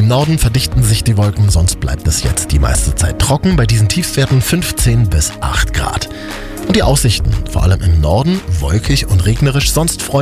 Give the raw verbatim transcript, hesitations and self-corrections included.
Im Norden verdichten sich die Wolken, sonst bleibt es jetzt die meiste Zeit trocken bei diesen Tiefstwerten fünfzehn bis acht Grad. Und die Aussichten, vor allem im Norden, wolkig und regnerisch, sonst freundlich.